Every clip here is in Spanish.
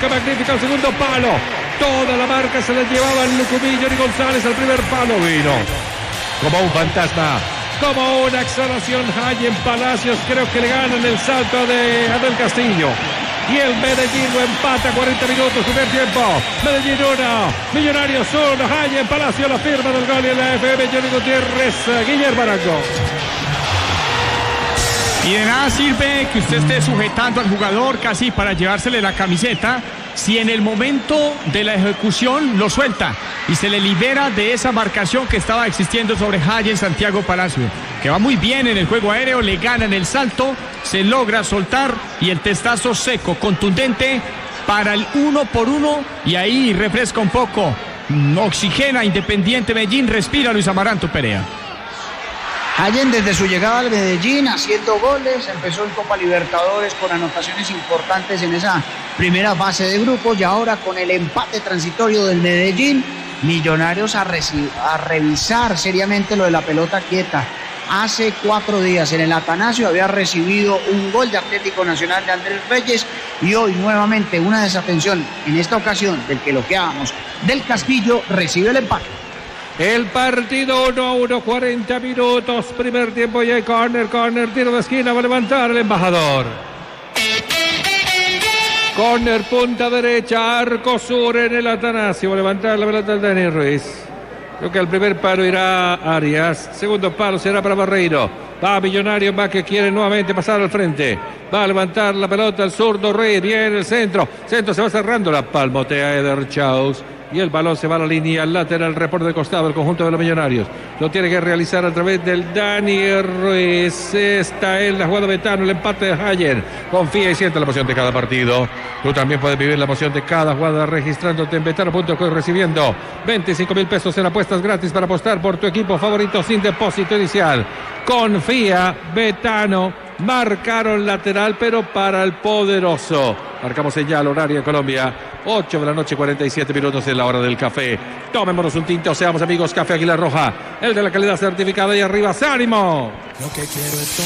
toque magnífico al segundo palo. Toda la marca se la llevaban Lucumí. Johnny González al primer palo vino como un fantasma, como una exhalación. Hayen Palacios creo que le ganan el salto de Abel Castillo. Y el Medellín lo empata, 40 minutos, primer tiempo. Medellín 1, Millonarios 1. Hayen Palacios la firma del gol en la FM. Johnny Gutiérrez, Guillermo Arango. Y de nada sirve que usted esté sujetando al jugador casi para llevársele la camiseta si en el momento de la ejecución lo suelta y se le libera de esa marcación que estaba existiendo sobre Hayen Santiago Palacio, que va muy bien en el juego aéreo, le ganan el salto, se logra soltar y el testazo seco, contundente para el 1-1 y ahí refresca un poco, oxigena Independiente Medellín, respira Luis Amaranto Perea. Hayen desde su llegada al Medellín haciendo goles, empezó en Copa Libertadores con anotaciones importantes en esa primera fase de grupos y ahora con el empate transitorio del Medellín, Millonarios a revisar seriamente lo de la pelota quieta. Hace 4 días en el Atanasio había recibido un gol de Atlético Nacional de Andrés Reyes y hoy nuevamente una desatención, en esta ocasión del que bloqueábamos, del Castillo, recibe el empate. El partido 1-1, 40 minutos, primer tiempo y hay córner, tiro de esquina, va a levantar el embajador. Córner, punta derecha, arco sur en el Atanasio, va a levantar la pelota del Dani Ruiz. Creo que al primer palo irá Arias, segundo palo será para Barreiro. Va Millonarios, va que quiere nuevamente pasar al frente. Va a levantar la pelota al zurdo Reyes, viene el centro se va cerrando, la palmotea Eder Chaus. Y el balón se va a la línea lateral, reporte de costado, el conjunto de los Millonarios. Lo tiene que realizar a través del Dani Ruiz. Está en la jugada Betano, el empate de Hayen. Confía y siente la emoción de cada partido. Tú también puedes vivir la emoción de cada jugada registrándote en betano.com, recibiendo 25,000 pesos en apuestas gratis para apostar por tu equipo favorito sin depósito inicial. Confía, Betano. Marcaron lateral, pero para el poderoso. Marcamos ya el horario en Colombia. 8 de la noche, 47 minutos en la hora del café. Tomémonos un tinto, seamos amigos. Café Águila Roja, el de la calidad certificada. Y arriba, ¡ánimo! Lo que quiero es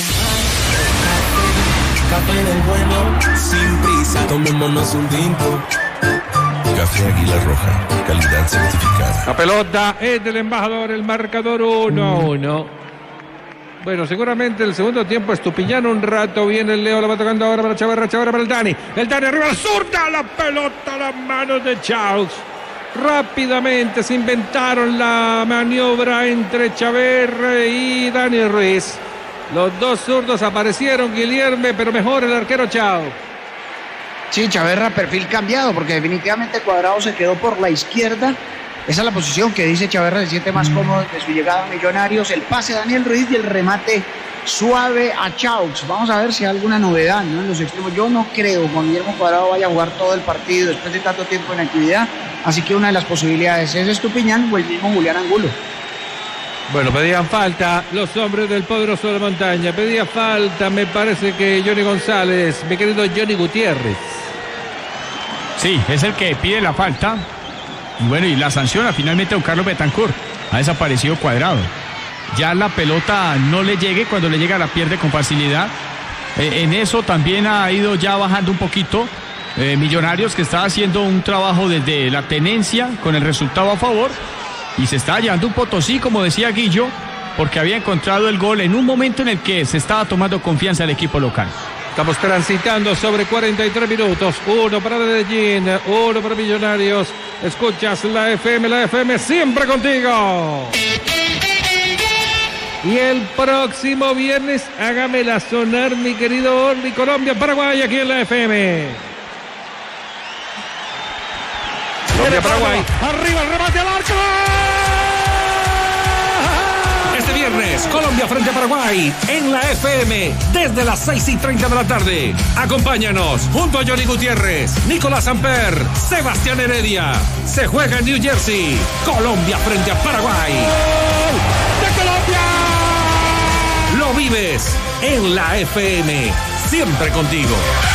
tomar café del bueno, sin prisa. Tomémonos un tinto. Café Águila Roja, calidad certificada. La pelota es del embajador, el marcador 1-1. Bueno, seguramente el segundo tiempo Estupiñán un rato. Viene el Leo, la va tocando ahora para Chavarra para el Dani. El Dani arriba, la zurda, la pelota a las manos de Chaus. Rápidamente se inventaron la maniobra entre Chavarra y Dani Ruiz. Los dos zurdos aparecieron, Guilherme, pero mejor el arquero Chaus. Sí, Chavarra perfil cambiado, porque definitivamente Cuadrado se quedó por la izquierda. Esa es la posición que dice Chavarra, se siente más cómodo de su llegada a Millonarios. El pase a Daniel Ruiz y el remate suave a Chaux. Vamos a ver si hay alguna novedad, ¿no?, en los extremos. Yo no creo que Juan Guillermo Cuadrado vaya a jugar todo el partido después de tanto tiempo en actividad. Así que una de las posibilidades es Estupiñán o el mismo Julián Angulo. Bueno, pedían falta los hombres del poderoso de la montaña. Pedía falta, me parece que Johnny González, mi querido Johnny Gutiérrez. Sí, es el que pide la falta. Y bueno, y la sanciona finalmente a don Carlos Betancourt. Ha desaparecido Cuadrado. Ya la pelota no le llegue, cuando le llega la pierde con facilidad. En eso también ha ido ya bajando un poquito Millonarios, que está haciendo un trabajo desde la tenencia con el resultado a favor. Y se está llevando un Potosí, como decía Guillo, porque había encontrado el gol en un momento en el que se estaba tomando confianza el equipo local. Estamos transitando sobre 43 minutos. 1 para Medellín, 1 para Millonarios. Escuchas la FM siempre contigo. Y el próximo viernes, hágamela sonar, mi querido Orly. Colombia, Paraguay, aquí en la FM. Colombia, Paraguay. Arriba el remate al arco. Este viernes, Colombia frente a Paraguay en la FM desde las 6:30 de la tarde. Acompáñanos junto a Johnny Gutiérrez, Nicolás Samper, Sebastián Heredia. Se juega en New Jersey. Colombia frente a Paraguay. ¡De Colombia! Lo vives en la FM, siempre contigo.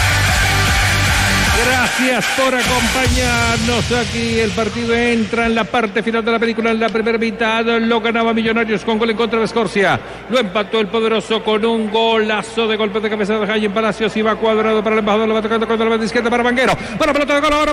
Gracias por acompañarnos aquí. El partido entra en la parte final de la película. En la primera mitad lo ganaba Millonarios con gol en contra de Escorcia. Lo empató el poderoso con un golazo de golpe de cabeza de Hayen Palacios. Y va Cuadrado para el embajador. Lo va tocando con la banda izquierda para Vanguero. Para pelota de gol ahora.